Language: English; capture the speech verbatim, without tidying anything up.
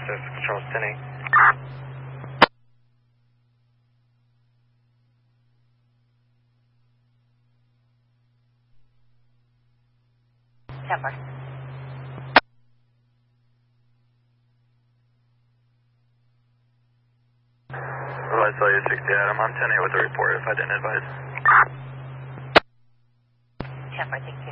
This is Control ten eight. ten four. Advise value sixty Adam, I'm ten eight with a report if I didn't advise. ten four, thank you.